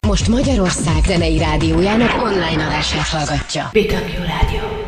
most Magyarország zenei rádiójának online adását hallgatja. BW Rádió.